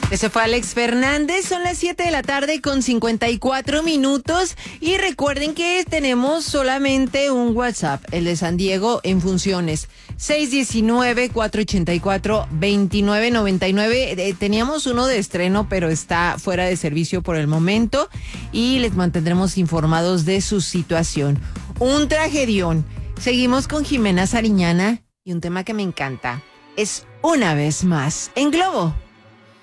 Ese fue Alex Fernández, son las 7 de la tarde con 54 minutos y recuerden que tenemos solamente un WhatsApp, el de San Diego en funciones, 619-484-2999. Teníamos uno de estreno, pero está fuera de servicio por el momento y les mantendremos informados de su situación. Un tragedión. Seguimos con Jimena Sariñana y un tema que me encanta es Una vez más en Globo.